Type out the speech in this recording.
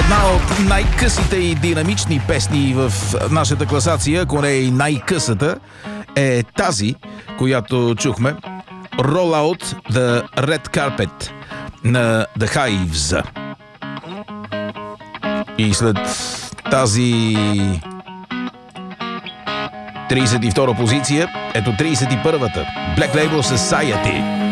Една от най-късите и динамични песни в нашата класация, ако не и най-късата, е тази, която чухме. Roll Out the Red Carpet на The Hives. И след тази 32-а позиция, ето 31-та. Black Label Society.